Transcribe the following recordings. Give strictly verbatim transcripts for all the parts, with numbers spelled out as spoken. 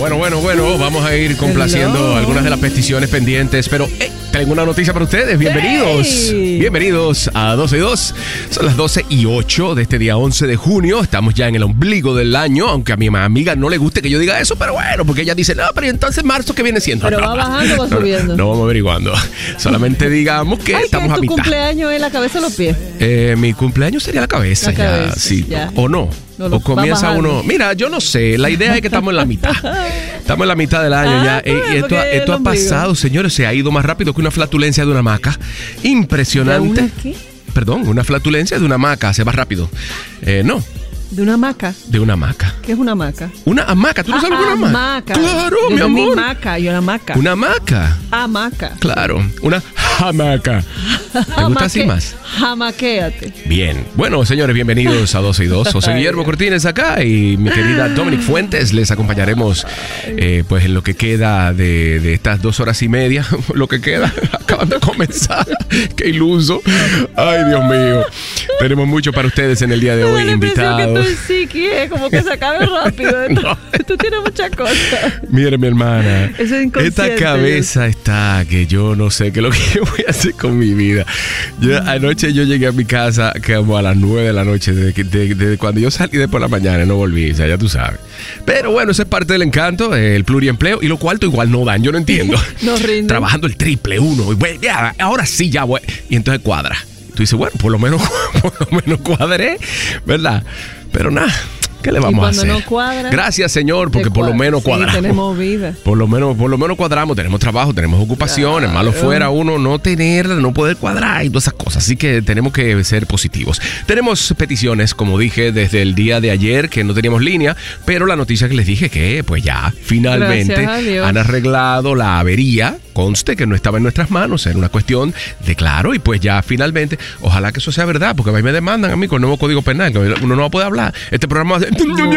Bueno, bueno, bueno, vamos a ir complaciendo Hello. algunas de las peticiones pendientes, pero eh, tengo una noticia para ustedes. Bienvenidos, hey. bienvenidos a doce y dos. Son las doce y ocho de este día once de junio. Estamos ya en el ombligo del año, aunque a mi amiga no le guste que yo diga eso, pero bueno, porque ella dice, no, pero entonces marzo, ¿qué viene siendo? Pero no, va bajando o va no, subiendo. No, no vamos averiguando. Solamente digamos que Ay, estamos ¿qué, a mitad. ¿Tu cumpleaños es la cabeza o los pies? Eh, mi cumpleaños sería la cabeza, la ya, cabeza, sí, ya. o no. No, no, o comienza uno. Mira, yo no sé. La idea es que estamos en la mitad. Estamos en la mitad del año ah, ya. Pues, y esto, esto ha pasado, señores. Se ha ido más rápido que una flatulencia de una hamaca. Impresionante. ¿De una qué? Perdón, una flatulencia de una hamaca. Se va rápido. Eh, no. ¿De una hamaca? De una hamaca. ¿Qué es una hamaca? Una hamaca. ¿Tú no ah, sabes una hamaca? Claro, yo mi amor. Una hamaca, yo una hamaca. Una hamaca. Hamaca. Claro, una hamaca. ¿Te gusta así más? Jamaquéate. Bien. Bueno, señores, bienvenidos a doce y dos. José Guillermo Cortines acá y mi querida Dominic Fuentes. Les acompañaremos eh, pues en lo que queda de, de estas dos horas y media. Lo que queda. Acaban de comenzar. Qué iluso. Ay, Dios mío. Tenemos mucho para ustedes en el día de hoy, invitados. Que sí, que es como que se acabe rápido. No. Tú tienes muchas cosas. Mire, mi hermana. Eso es inconsciente. Esta cabeza está que yo no sé qué es lo que yo voy a hacer con mi vida. Yo, anoche yo llegué a mi casa como a las nueve de la noche, desde de, de, de cuando yo salí de por la mañana, no volví, o sea, ya tú sabes. Pero bueno, eso es parte del encanto, el pluriempleo, y lo cuarto igual no dan, yo no entiendo. No rinden. Trabajando el triple uno, y bueno, ya, ahora sí ya voy. Y entonces cuadra. Tú dices, bueno, por lo menos, por lo menos cuadré, ¿verdad? Pero nada. ¿Qué le vamos a hacer? No cuadra, gracias, Señor, porque por lo menos cuadramos. Sí, tenemos vida. Por lo menos, por lo menos cuadramos, tenemos trabajo, tenemos ocupaciones. Claro. Malo fuera uno no tener, no poder cuadrar y todas esas cosas. Así que tenemos que ser positivos. Tenemos peticiones, como dije, desde el día de ayer, que no teníamos línea, pero la noticia que les dije que, pues ya, finalmente han arreglado la avería. Conste que no estaba en nuestras manos, era una cuestión de claro, y pues ya finalmente, ojalá que eso sea verdad, porque a mí me demandan a mí con el nuevo Código Penal, que uno no va a poder hablar. Este programa va a ser...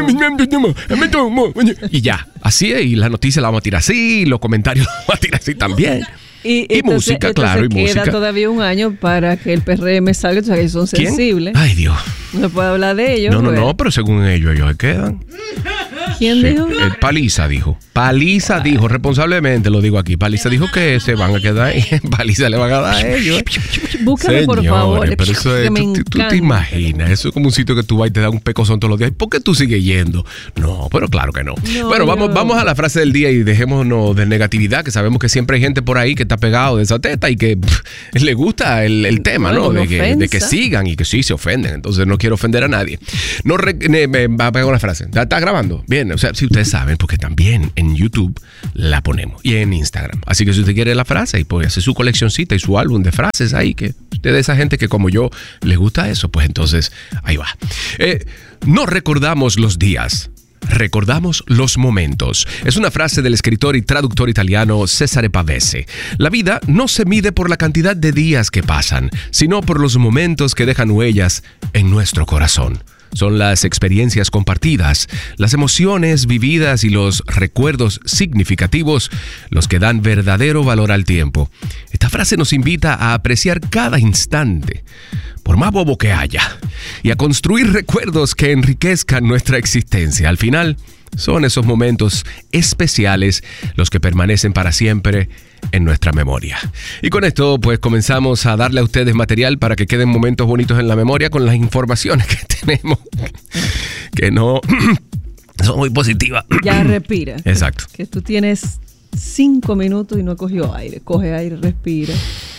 Y ya, así es, y la noticia la vamos a tirar así, los comentarios los vamos a tirar así también. Y, y entonces, música, claro, y queda música. Queda todavía un año para que el P R M salga, o sea, que son sensibles. ¿Quién? Ay, Dios. No se puede hablar de ellos. No, no, pues. no, pero según ellos, ellos se quedan. ¿Quién sí, dijo? El Paliza dijo. Paliza Ay. dijo, responsablemente lo digo aquí. Paliza dijo que se van a quedar ahí. Paliza le van a dar a ellos. Búscame, por favor. Pero eso es, tú, tú te imaginas, eso es como un sitio que tú vas y te da un pecozón todos los días. ¿Por qué tú sigues yendo? No, pero claro que no. no bueno, vamos, vamos a la frase del día y dejémonos de negatividad, que sabemos que siempre hay gente por ahí que está pegado de esa teta y que pff, le gusta el, el tema, ¿no? De que, de que sigan y que sí se ofenden. Entonces no quiero ofender a nadie. No re, ne, me va a pegar una frase. ¿Está, está grabando? Bien, o sea, si ustedes saben, porque también en YouTube la ponemos y en Instagram. Así que si usted quiere la frase y puede hacer su coleccioncita y su álbum de frases ahí, que usted de esa gente que como yo les gusta eso, pues entonces ahí va. Eh, no recordamos los días. Recordamos los momentos. Es una frase del escritor y traductor italiano Cesare Pavese. La vida no se mide por la cantidad de días que pasan, sino por los momentos que dejan huellas en nuestro corazón. Son las experiencias compartidas, las emociones vividas y los recuerdos significativos los que dan verdadero valor al tiempo. Esta frase nos invita a apreciar cada instante, por más bobo que haya, y a construir recuerdos que enriquezcan nuestra existencia. Al final, son esos momentos especiales los que permanecen para siempre en nuestra memoria. Y con esto, pues comenzamos a darle a ustedes material para que queden momentos bonitos en la memoria con las informaciones que tenemos, que no son muy positivas. Ya respira. Exacto. Que tú tienes cinco minutos y no cogió aire. Coge aire, respira.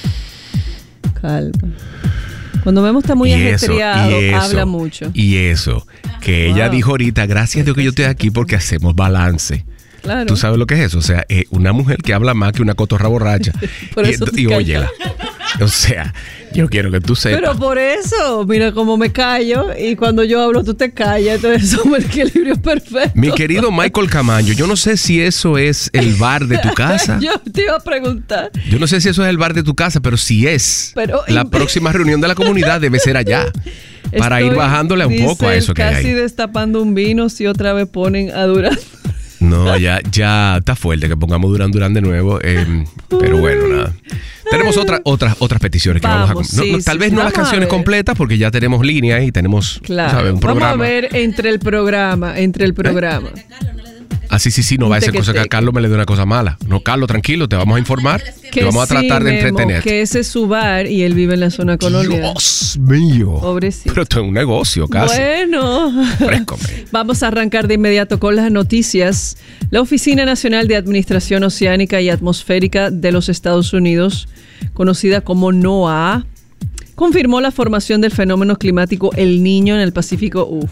Calma. Cuando vemos está muy ajetreado, habla mucho. Y eso, que wow. ella dijo ahorita, gracias a Dios que yo estoy aquí porque hacemos balance. Claro. ¿Tú sabes lo que es eso? O sea, eh, una mujer que habla más que una cotorra borracha. Por eso y y óyela. O sea, yo quiero que tú sepas. Pero por eso, mira cómo me callo y cuando yo hablo tú te callas. Entonces somos el equilibrio perfecto. Mi querido Michael Camaño, yo no sé si eso es el bar de tu casa. Yo te iba a preguntar. Yo no sé si eso es el bar de tu casa, pero si es, pero, la y... próxima reunión de la comunidad debe ser allá. Para Estoy, ir bajándole un poco a eso que hay. Casi destapando un vino si otra vez ponen a Durán. No, ya, ya está fuerte que pongamos Durán Durán de nuevo. Eh, pero bueno, nada. Tenemos otra, otras otras peticiones que vamos, vamos a... No, sí, no, tal sí, vez sí, no las canciones completas porque ya tenemos líneas y tenemos, claro, ¿sabes? Un programa. Vamos a ver entre el programa, entre el programa. Ah, sí, sí, sí, no va a ser cosa que a Carlos me le dé una cosa mala. No, Carlos, tranquilo, te vamos a informar. Que te vamos a tratar sí, de Memo, entretener. Que ese es su bar y él vive en la zona colonial. Dios mío. Pobrecito. Pero esto es un negocio casi. Bueno. Frescome. Vamos a arrancar de inmediato con las noticias. La Oficina Nacional de Administración Oceánica y Atmosférica de los Estados Unidos, conocida como NOAA, confirmó la formación del fenómeno climático El Niño en el Pacífico, uf,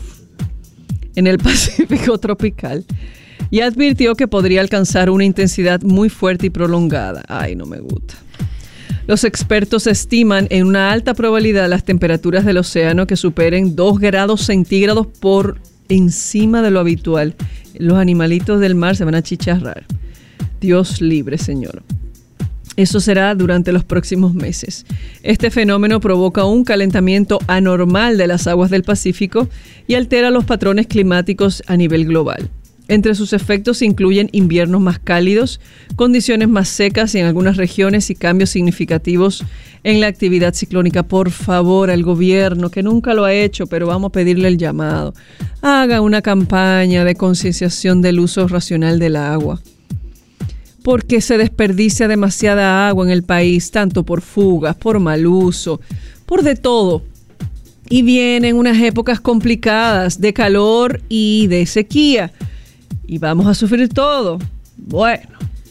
en el Pacífico tropical, y advirtió que podría alcanzar una intensidad muy fuerte y prolongada. Ay, no me gusta. Los expertos estiman en una alta probabilidad las temperaturas del océano que superen dos grados centígrados por encima de lo habitual. Los animalitos del mar se van a chicharrar. Dios libre, Señor. Eso será durante los próximos meses. Este fenómeno provoca un calentamiento anormal de las aguas del Pacífico y altera los patrones climáticos a nivel global. Entre sus efectos se incluyen inviernos más cálidos, condiciones más secas en algunas regiones y cambios significativos en la actividad ciclónica. Por favor, al gobierno, que nunca lo ha hecho, pero vamos a pedirle el llamado, haga una campaña de concienciación del uso racional del agua. Porque se desperdicia demasiada agua en el país, tanto por fugas, por mal uso, por de todo. Y vienen unas épocas complicadas de calor y de sequía. Y vamos a sufrir todo. Bueno.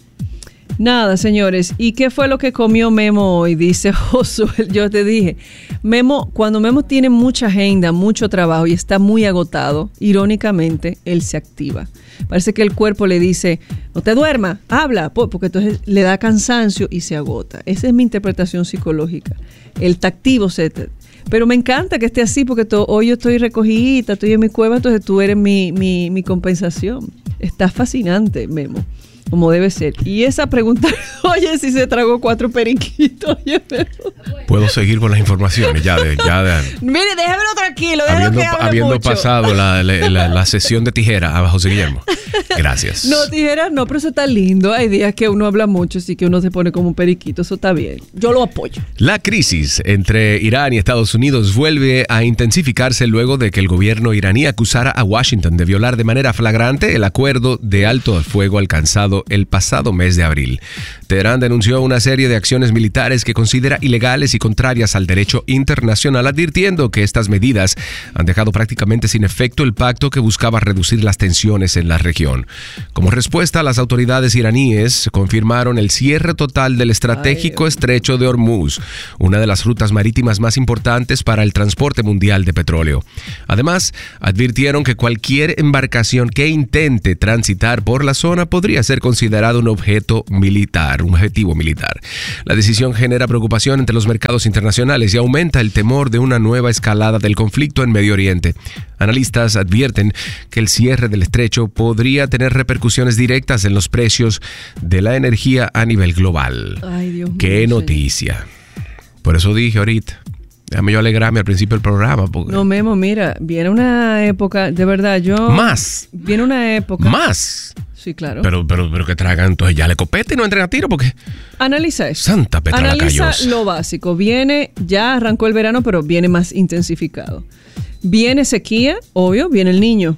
Nada, señores. ¿Y qué fue lo que comió Memo hoy? Dice Josué. Yo te dije, Memo, cuando Memo tiene mucha agenda, mucho trabajo y está muy agotado, irónicamente, él se activa. Parece que el cuerpo le dice, no te duermas, habla, porque entonces le da cansancio y se agota. Esa es mi interpretación psicológica. El tactivo se... Pero me encanta que esté así porque to, hoy yo estoy recogidita, estoy en mi cueva, entonces tú eres mi, mi, mi compensación. Está fascinante, Memo, como debe ser. Y esa pregunta, oye, si se tragó cuatro periquitos. Oye, puedo seguir con las informaciones ya de... Ya de Mire, déjamelo tranquilo, déjalo habiendo, que hable habiendo mucho. pasado la, la, la, la sesión de tijera a José Guillermo. Gracias. No, tijeras no, pero eso está lindo. Hay días que uno habla mucho, así que uno se pone como un periquito. Eso está bien. Yo lo apoyo. La crisis entre Irán y Estados Unidos vuelve a intensificarse luego de que el gobierno iraní acusara a Washington de violar de manera flagrante el acuerdo de alto al fuego alcanzado el pasado mes de abril. Teherán denunció una serie de acciones militares que considera ilegales y contrarias al derecho internacional, advirtiendo que estas medidas han dejado prácticamente sin efecto el pacto que buscaba reducir las tensiones en la región. Como respuesta, las autoridades iraníes confirmaron el cierre total del estratégico estrecho de Hormuz, una de las rutas marítimas más importantes para el transporte mundial de petróleo. Además, advirtieron que cualquier embarcación que intente transitar por la zona podría ser considerado un objeto militar, un objetivo militar. La decisión genera preocupación entre los mercados internacionales y aumenta el temor de una nueva escalada del conflicto en Medio Oriente. Analistas advierten que el cierre del estrecho podría tener repercusiones directas en los precios de la energía a nivel global. Ay, Dios mío. ¡Qué noticia! Por eso dije ahorita, déjame yo alegrarme al principio del programa. Porque... No, Memo, mira, viene una época, de verdad, yo... ¡Más! Viene una época... ¡Más! Sí, claro. Pero, pero, pero que tragan, entonces ya le copete y no entren a tiro porque... Analiza eso. Santa Petra la Analiza callosa. lo básico. Viene, ya arrancó el verano, pero viene más intensificado. Viene sequía, obvio, viene el niño.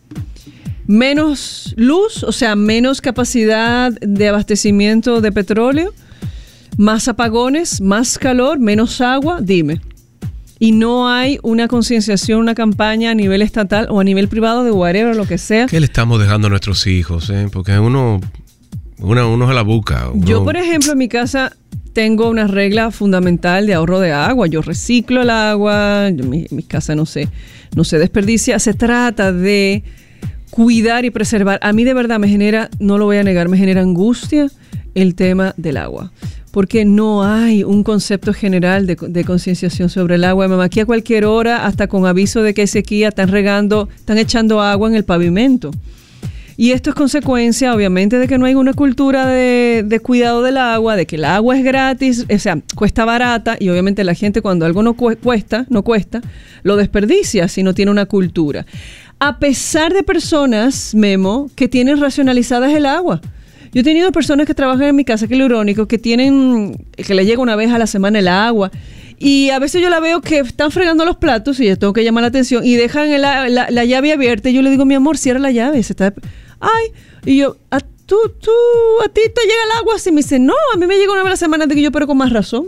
Menos luz, o sea, menos capacidad de abastecimiento de petróleo, más apagones, más calor, menos agua, dime. Y no hay una concienciación, una campaña a nivel estatal o a nivel privado de whatever, lo que sea. ¿Qué le estamos dejando a nuestros hijos? Eh? Porque uno, uno, uno se la busca. Uno... Yo, por ejemplo, en mi casa tengo una regla fundamental de ahorro de agua. Yo reciclo el agua, yo, mi, mi casa no se, no se desperdicia. Se trata de cuidar y preservar. A mí de verdad me genera, no lo voy a negar, me genera angustia el tema del agua. Porque no hay un concepto general de, de concienciación sobre el agua. Mamá, aquí a cualquier hora, hasta con aviso de que hay sequía, están regando, están echando agua en el pavimento. Y esto es consecuencia, obviamente, de que no hay una cultura de, de cuidado del agua, de que el agua es gratis, o sea, cuesta barata, y obviamente la gente cuando algo no cuesta, no cuesta, lo desperdicia si no tiene una cultura. A pesar de personas, Memo, que tienen racionalizadas el agua. Yo he tenido personas que trabajan en mi casa, que es lo irónico, que tienen, que le llega una vez a la semana el agua. Y a veces yo la veo que están fregando los platos y yo tengo que llamar la atención y dejan la, la, la llave abierta y yo le digo, mi amor, cierra la llave. Se está... Ay, y yo, a, tú, tú, a ti te llega el agua así. Me dice, no, a mí me llega una vez a la semana. Digo yo, pero con más razón.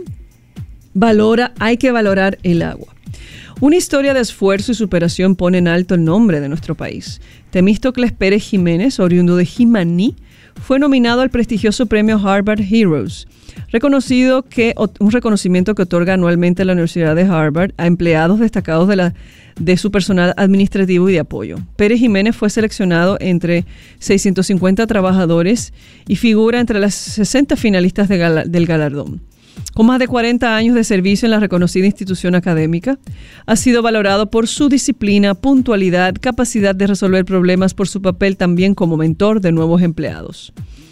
Valora, hay que valorar el agua. Una historia de esfuerzo y superación pone en alto el nombre de nuestro país. Temístocles Pérez Jiménez, oriundo de Jimaní, fue nominado al prestigioso premio Harvard Heroes, reconocido que, un reconocimiento que otorga anualmente la Universidad de Harvard a empleados destacados de, la, de su personal administrativo y de apoyo. Pérez Jiménez fue seleccionado entre seiscientos cincuenta trabajadores y figura entre las sesenta finalistas de gala, del galardón. Con más de cuarenta años de servicio en la reconocida institución académica, ha sido valorado por su disciplina, puntualidad, capacidad de resolver problemas, por su papel también como mentor de nuevos empleados.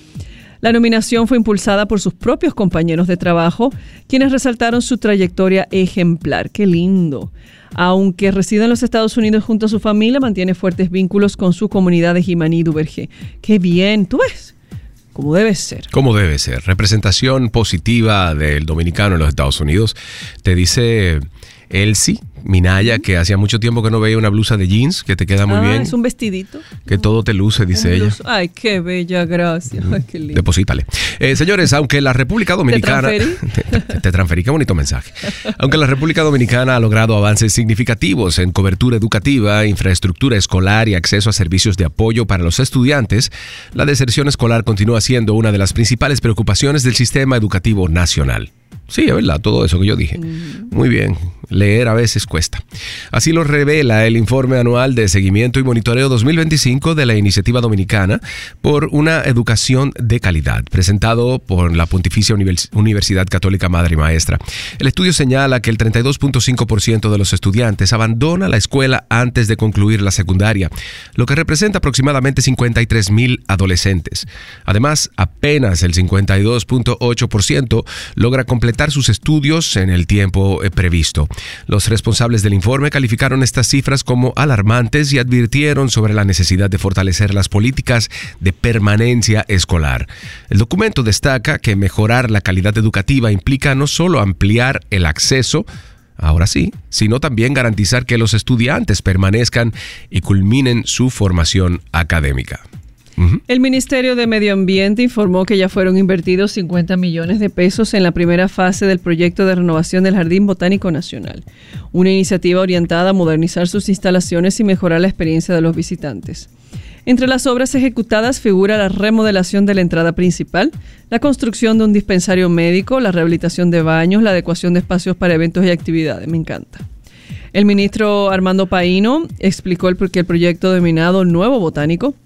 La nominación fue impulsada por sus propios compañeros de trabajo, quienes resaltaron su trayectoria ejemplar. ¡Qué lindo! Aunque reside en los Estados Unidos junto a su familia, mantiene fuertes vínculos con su comunidad de Jimaní-Duvergé. ¡Qué bien! ¿Tú ves? Como debe ser. Como debe ser. Representación positiva del dominicano en los Estados Unidos. Te dice Elsie Minaya, que hacía mucho tiempo que no veía una blusa de jeans, que te queda muy ah, bien. Es un vestidito. Que todo te luce, dice ella. Ay, qué bella, gracias. Ay, qué lindo. Deposítale. Eh, señores, aunque la República Dominicana... ¿Te transferí? te, te, te transferí, qué bonito mensaje. Aunque la República Dominicana ha logrado avances significativos en cobertura educativa, infraestructura escolar y acceso a servicios de apoyo para los estudiantes, la deserción escolar continúa siendo una de las principales preocupaciones del sistema educativo nacional. Sí, es verdad, todo eso que yo dije. Muy bien, leer a veces cuesta. Así lo revela el informe anual de seguimiento y monitoreo dos mil veinticinco de la Iniciativa Dominicana por una Educación de Calidad, presentado por la Pontificia Univers- Universidad Católica Madre y Maestra. El estudio señala que el treinta y dos punto cinco por ciento de los estudiantes abandona la escuela antes de concluir la secundaria, lo que representa aproximadamente cincuenta y tres mil adolescentes. Además, apenas el cincuenta y dos punto ocho por ciento logra completar sus estudios en el tiempo previsto. Los responsables del informe calificaron estas cifras como alarmantes y advirtieron sobre la necesidad de fortalecer las políticas de permanencia escolar. El documento destaca que mejorar la calidad educativa implica no solo ampliar el acceso, ahora sí, sino también garantizar que los estudiantes permanezcan y culminen su formación académica. Uh-huh. El Ministerio de Medio Ambiente informó que ya fueron invertidos cincuenta millones de pesos en la primera fase del proyecto de renovación del Jardín Botánico Nacional, una iniciativa orientada a modernizar sus instalaciones y mejorar la experiencia de los visitantes. Entre las obras ejecutadas figura la remodelación de la entrada principal, la construcción de un dispensario médico, la rehabilitación de baños, la adecuación de espacios para eventos y actividades. Me encanta. El ministro Armando Paino explicó el, que el proyecto denominado Nuevo Botánico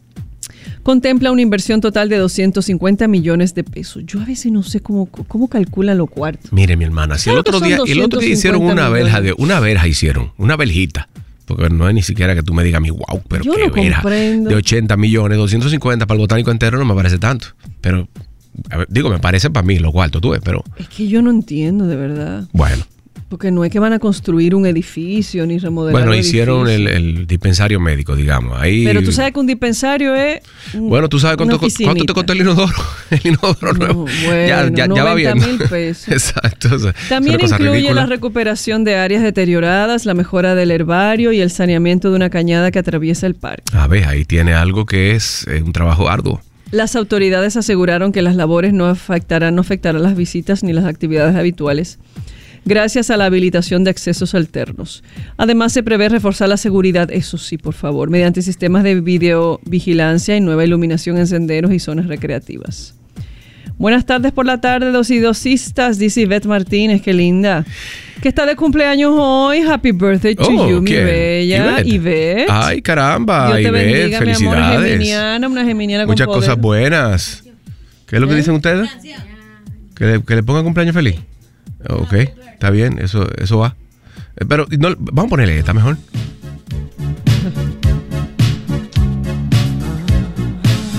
contempla una inversión total de doscientos cincuenta millones de pesos. Yo a veces no sé cómo, cómo calculan los cuartos. Mire, mi hermana, si el otro día, el otro día hicieron una verja, de, una verja hicieron, una verjita. Porque no es ni siquiera que tú me digas a mí, wow, pero yo qué no verja. Comprendo. De ochenta millones, doscientos cincuenta para el botánico entero no me parece tanto. Pero, a ver, digo, me parece para mí los cuartos, tú ves, pero... Es que yo no entiendo, de verdad. Bueno. Porque no es que van a construir un edificio ni remodelar Bueno, un hicieron el, el dispensario médico, digamos. Ahí... Pero tú sabes que un dispensario es un, Bueno, tú sabes cuánto, cuánto te costó el inodoro. El inodoro nuevo. No, bueno, ya, ya, ya va bien. mil pesos. Exacto. O sea, también incluye ridícula. La recuperación de áreas deterioradas, la mejora del herbario y el saneamiento de una cañada que atraviesa el parque. A ver, ahí tiene algo que es eh, un trabajo arduo. Las autoridades aseguraron que las labores no afectarán, no afectarán las visitas ni las actividades habituales, gracias a la habilitación de accesos alternos. Además, se prevé reforzar la seguridad, eso sí, por favor, mediante sistemas de videovigilancia y nueva iluminación en senderos y zonas recreativas. Buenas tardes por la tarde, dosidosistas, dice Ivette Martínez, qué linda. Que está de cumpleaños hoy. Happy birthday to oh, you, mi ¿quién? bella Ivette. Ivette. Ay, caramba, Dios te Ivette, bendiga, felicidades. Mi amor, una geminiana, una geminiana Muchas con cosas poder. buenas. ¿Qué es lo que ¿Eh? dicen ustedes? ¿Que le, que le pongan cumpleaños feliz? Ok, está bien, eso, eso va. Pero no, vamos a ponerle, está mejor.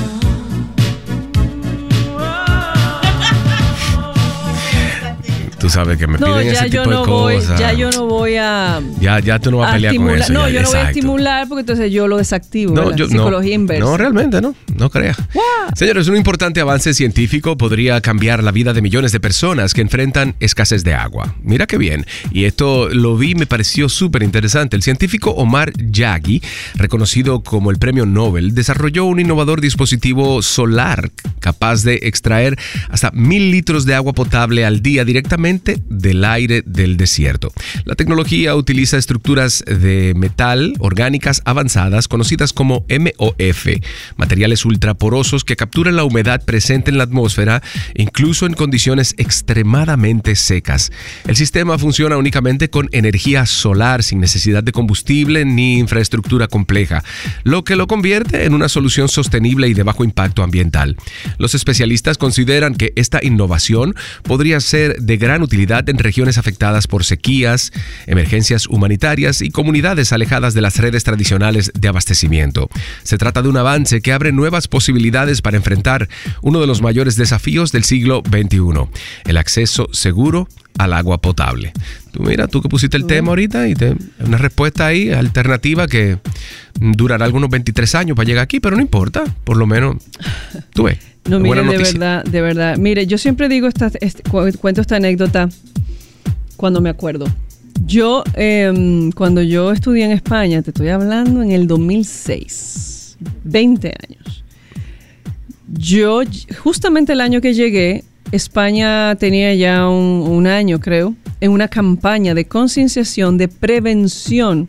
Tú sabes que me no, piden ese tipo no de voy, cosas. Ya yo no voy a... Ya, ya tú no vas a, a pelear estimular. con eso. No, ya, yo no exacto. voy a estimular porque entonces yo lo desactivo. No, yo, Psicología no, inversa. No, realmente no. No creas. Wow. Señores, un importante avance científico podría cambiar la vida de millones de personas que enfrentan escasez de agua. Mira qué bien. Y esto lo vi y me pareció súper interesante. El científico Omar Yaghi, reconocido como el premio Nobel, desarrolló un innovador dispositivo solar capaz de extraer hasta mil litros de agua potable al día directamente del aire del desierto. La tecnología utiliza estructuras de metal orgánicas avanzadas conocidas como M O F, materiales ultraporosos que capturan la humedad presente en la atmósfera, incluso en condiciones extremadamente secas. El sistema funciona únicamente con energía solar, sin necesidad de combustible ni infraestructura compleja, lo que lo convierte en una solución sostenible y de bajo impacto ambiental. Los especialistas consideran que esta innovación podría ser de gran utilidad en regiones afectadas por sequías, emergencias humanitarias y comunidades alejadas de las redes tradicionales de abastecimiento. Se trata de un avance que abre nuevas posibilidades para enfrentar uno de los mayores desafíos del siglo veintiuno, el acceso seguro al agua potable. Tú mira, tú que pusiste el tema ahorita y te, una respuesta ahí alternativa que durará algunos veintitrés años para llegar aquí, pero no importa, por lo menos tú ves. No, mire, de verdad, de verdad. Mire, yo siempre digo, esta, este, cuento esta anécdota cuando me acuerdo. Yo, eh, cuando yo estudié en España, te estoy hablando en el dos mil seis, veinte años. Yo, justamente el año que llegué, España tenía ya un, un año, creo, en una campaña de concienciación, de prevención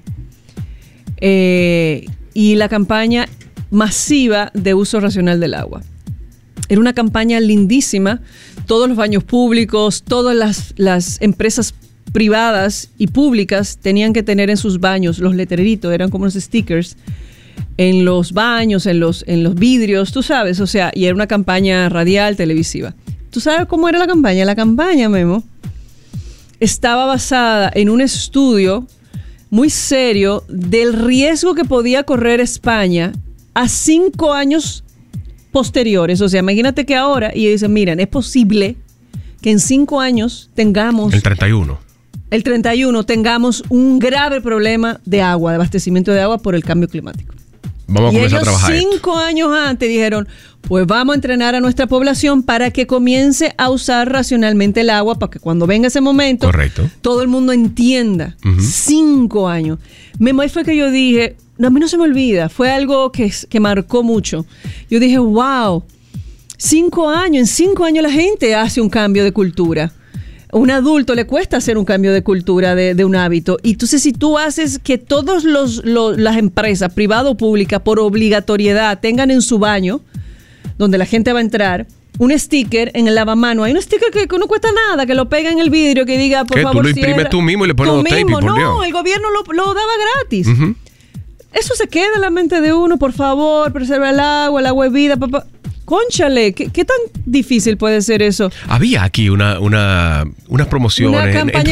eh, y la campaña masiva de uso racional del agua. Era una campaña lindísima, todos los baños públicos, todas las, las empresas privadas y públicas tenían que tener en sus baños los letreritos, eran como unos stickers, en los baños, en los, en los vidrios, tú sabes, o sea, y era una campaña radial, televisiva. ¿Tú sabes cómo era la campaña? La campaña, Memo, estaba basada en un estudio muy serio del riesgo que podía correr España a cinco años posteriores. O sea, imagínate que ahora, y dicen, miren, es posible que en cinco años tengamos... El treinta y uno. El treinta y uno tengamos un grave problema de agua, de abastecimiento de agua por el cambio climático. Vamos a y comenzar ellos a trabajar cinco esto. años antes dijeron, pues vamos a entrenar a nuestra población para que comience a usar racionalmente el agua, para que cuando venga ese momento, correcto, todo el mundo entienda. Uh-huh. Cinco años. Memo, ahí fue que yo dije, no, a mí no se me olvida, fue algo que, que marcó mucho. Yo dije, wow, cinco años, en cinco años la gente hace un cambio de cultura. Un adulto le cuesta hacer un cambio de cultura, de, de un hábito. Y entonces, si tú haces que todas los, los, las empresas, privada o pública, por obligatoriedad, tengan en su baño, donde la gente va a entrar, un sticker en el lavamano. Hay un sticker que, que no cuesta nada, que lo pega en el vidrio, que diga, por ¿Qué? favor, ¿Tú lo imprimes cierra. tú mismo y le pones dos tape? Mismo. Por No, Dios. el gobierno lo, lo daba gratis. Uh-huh. Eso se queda en la mente de uno, por favor, preserva el agua, el agua es vida, papá. Cónchale, ¿qué, ¿qué tan difícil puede ser eso? Había aquí una, una, unas promociones una en, campaña en